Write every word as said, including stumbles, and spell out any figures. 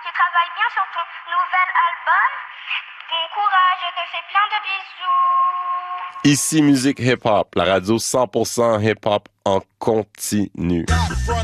tu travailles bien sur ton nouvel album. Bon courage, je te fais plein de bisous. Ici Musique Hip Hop, la radio cent pour cent hip hop en continu.